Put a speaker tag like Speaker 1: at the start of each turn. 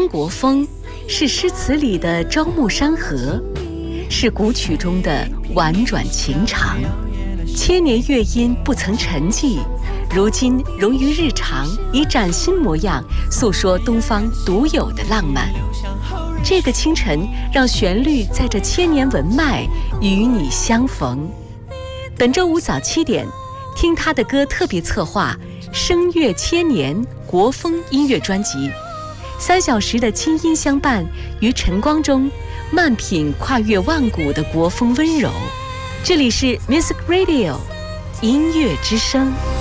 Speaker 1: 中国风，是诗词里的朝暮山河，是古曲中的婉转情长。千年乐音不曾沉寂，如今融于日常，以崭新模样诉说东方独有的浪漫。这个清晨，让旋律在这千年文脉与你相逢。本周五早7点，听他的歌特别策划声乐千年国风音乐专辑，3小时的清音相伴，于晨光中慢品跨越万古的国风温柔。这里是 Music Radio 音乐之声。